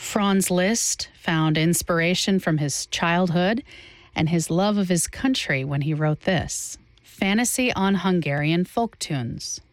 Franz Liszt found inspiration from his childhood and his love of his country when he wrote this, Fantasy on Hungarian Folk Tunes.